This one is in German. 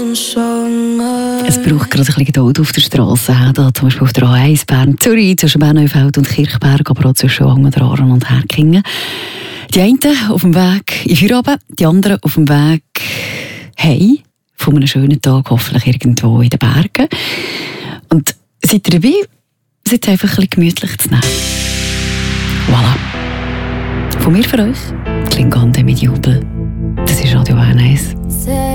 Es braucht gerade ein bisschen Geduld auf der Straße. Da zum Beispiel auf der A1 Bern-Zürich, zwischen Bernneufeld und Kirchberg, aber auch zwischen Wangen und Herkingen. Die einen auf dem Weg in Feierabend, die anderen auf dem Weg heim von einem schönen Tag, hoffentlich irgendwo in den Bergen. Und seid ihr dabei, seid einfach ein bisschen gemütlich zu nehmen. Voilà. Von mir für euch, Klingande mit Jubel. Das ist Radio 1.